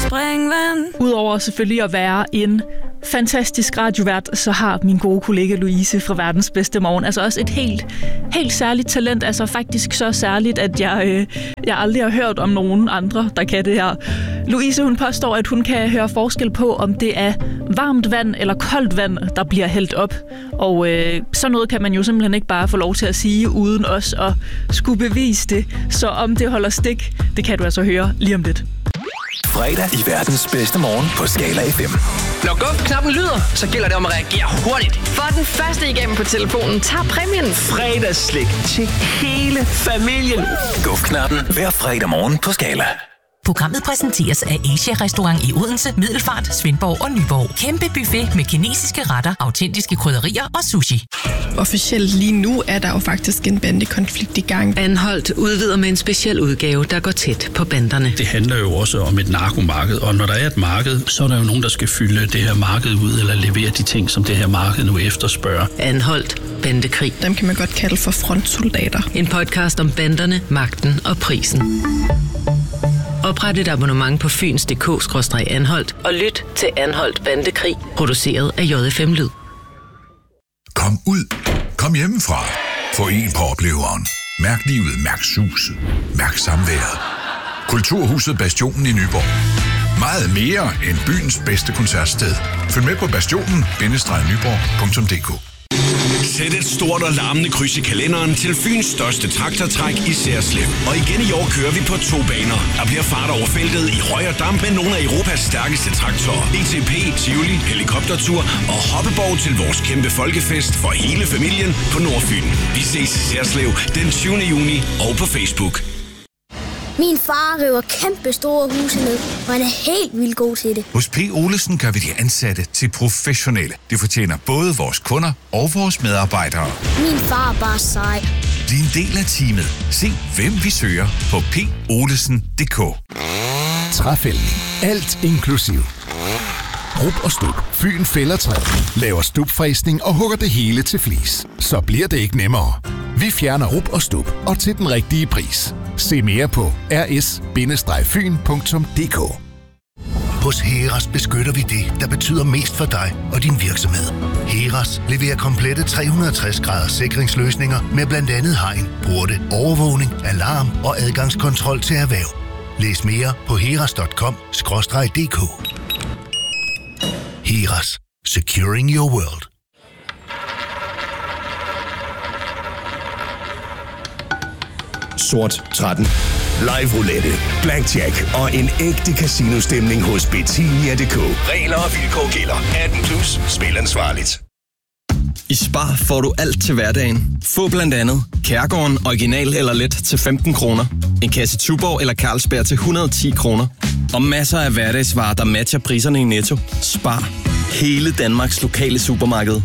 springvand. Udover selvfølgelig at være en fantastisk radiovært, så har min gode kollega Louise fra Verdens Bedste Morgen altså også et helt særligt talent. Altså faktisk så særligt, at jeg aldrig har hørt om nogen andre, der kan det her. Louise, hun påstår, at hun kan høre forskel på, om det er varmt vand eller koldt vand, der bliver hældt op. Og sådan noget kan man jo simpelthen ikke bare få lov til at sige, uden også at skulle bevise det. Så om det holder stik, det kan du altså høre lige om lidt. Fredag i Verdens Bedste Morgen på Skala FM. Når guf-knappen lyder, så gælder det om at reagere hurtigt. For den første igennem på telefonen tager præmien. Fredagsslik til hele familien. Guf-knappen hver fredag morgen på Skala. Programmet præsenteres af Asia-restaurant i Odense, Middelfart, Svendborg og Nyborg. Kæmpe buffet med kinesiske retter, autentiske krydderier og sushi. Officielt lige nu er der jo faktisk en bandekonflikt i gang. Anholdt udvider med en speciel udgave, der går tæt på banderne. Det handler jo også om et narkomarked, og når der er et marked, så er der jo nogen, der skal fylde det her marked ud, eller levere de ting, som det her marked nu efterspørger. Anholdt bandekrig. Dem kan man godt kalde for frontsoldater. En podcast om banderne, magten og prisen. Opret et abonnement på fyns.dk/anholdt og lyt til Anholdt Bandekrig, produceret af JFM Lyd. Kom ud. Kom hjemmefra. Få en på opleveren. Mærk livet, mærk suset, mærk samværet. Kulturhuset Bastionen i Nyborg. Meget mere end byens bedste koncertsted. Følg med på bastionen-nyborg.dk. Sæt et stort og larmende kryds i kalenderen til Fyns største traktortræk i Særslev. Og igen i år kører vi på 2 baner. Der bliver fart over feltet i høj og damp med nogle af Europas stærkeste traktorer. ETP, Tivoli, helikoptertur og hoppeborg til vores kæmpe folkefest for hele familien på Nordfyn. Vi ses i Særslev den 20. juni og på Facebook. Min far river kæmpe store huse ned, og han er helt vildt god til det. Hos P. Olesen gør vi de ansatte til professionelle. Det fortjener både vores kunder og vores medarbejdere. Min far er bare sej. Bliv en del af teamet. Se, hvem vi søger på polesen.dk. Træfældning. Alt inklusiv. Rub og stub. Fyn fælder træ. Laver stubfræsning og hugger det hele til flis. Så bliver det ikke nemmere. Vi fjerner rub og stub og til den rigtige pris. Se mere på rs-fyn.dk. Hos Heras beskytter vi det, der betyder mest for dig og din virksomhed. Heras leverer komplette 360-graders sikringsløsninger med blandt andet hegn, porte, overvågning, alarm og adgangskontrol til erhverv. Læs mere på heras.com/dk. Heras. Securing your world. Sort 13. Live roulette, blackjack og en ægte casino-stemning hos Betinia.dk. Regler og vilkår gælder. 18+. Spil ansvarligt. I Spar får du alt til hverdagen. Få blandt andet Kærgården original eller let til 15 kroner. En kasse Tuborg eller Carlsberg til 110 kroner. Og masser af hverdagsvarer, der matcher priserne i Netto. Spar. Hele Danmarks lokale supermarked.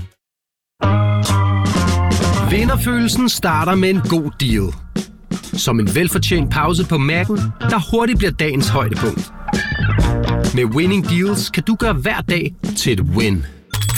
Vinderfølelsen starter med en god deal. Som en velfortjent pause på Mac'en, der hurtigt bliver dagens højdepunkt. Med Winning Deals kan du gøre hver dag til et win.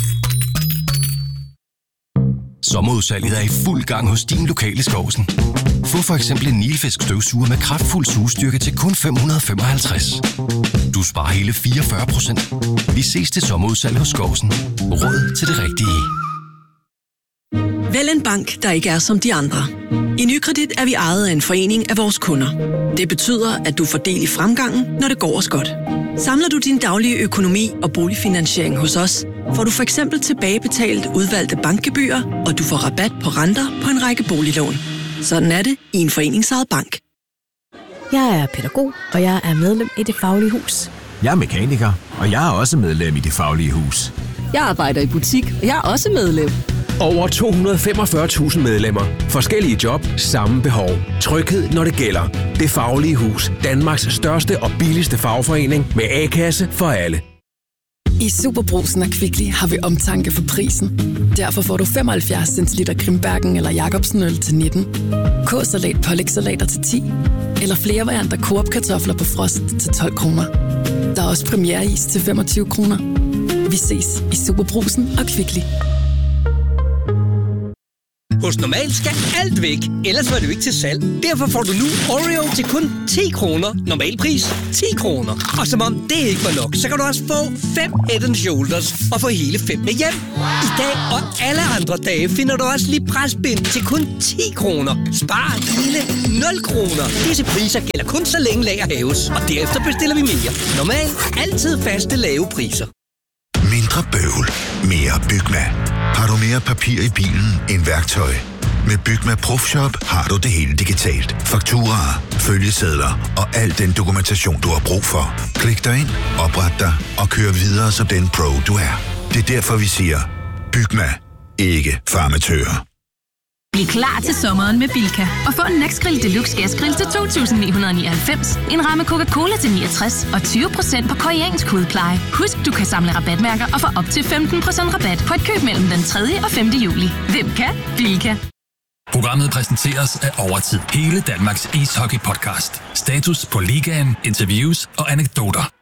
Sommerudsalget er i fuld gang hos din lokale Skovsen. Få for eksempel en Nilfisk støvsuger med kraftfuld sugestyrke til kun 555. Du sparer hele 44%. Vi ses til sommerudsalg hos Skovsen. Råd til det rigtige. Vælg en bank, der ikke er som de andre. I Nykredit er vi ejet af en forening af vores kunder. Det betyder, at du får del i fremgangen, når det går os godt. Samler du din daglige økonomi og boligfinansiering hos os, får du for eksempel tilbagebetalt udvalgte bankgebyrer, og du får rabat på renter på en række boliglån. Sådan er det i en foreningsejet bank. Jeg er pædagog, og jeg er medlem i Det Faglige Hus. Jeg er mekaniker, og jeg er også medlem i Det Faglige Hus. Jeg arbejder i butik, og jeg er også medlem. Over 245.000 medlemmer. Forskellige job, samme behov. Tryghed, når det gælder. Det Faglige Hus. Danmarks største og billigste fagforening med A-kasse for alle. I SuperBrugsen og Kvickly har vi omtanke for prisen. Derfor får du 75 centiliter Grimbergen eller Jacobsen øl til 19. K-salat, pålægssalater til 10. Eller flere varianter Coop-kartofler på frost til 12 kroner. Der er også premiereis til 25 kroner. Vi ses i SuperBrugsen og Kvickly. Hos Normal skal alt væk, ellers var det jo ikke til salg. Derfor får du nu Oreo til kun 10 kroner. Normalpris 10 kroner. Og som om det ikke var nok, så kan du også få 5 Head & Shoulders og få hele 5 med hjem. I dag og alle andre dage finder du også Librasbind til kun 10 kroner. Spar hele 0 kroner. Disse priser gælder kun så længe lager hæves, og derefter bestiller vi mere. Normalt altid faste lave priser. Mindre bøvl, mere Bygma. Har du mere papir i bilen end værktøj? Med Bygma Profshop har du det hele digitalt. Fakturaer, følgesedler og al den dokumentation, du har brug for. Klik dig ind, opret dig og kør videre som den pro, du er. Det er derfor, vi siger, Bygma, ikke farmatører. Bliv klar til sommeren med Bilka og få en Nexgrill Deluxe Gasgrill til 2.999, en ramme Coca-Cola til 69 og 20% på koreansk hudpleje. Husk, du kan samle rabatmærker og få op til 15% rabat på et køb mellem den 3. og 5. juli. Hvem kan? Bilka. Programmet præsenteres af Overtid. Hele Danmarks ishockey-podcast. Status på ligaen, interviews og anekdoter.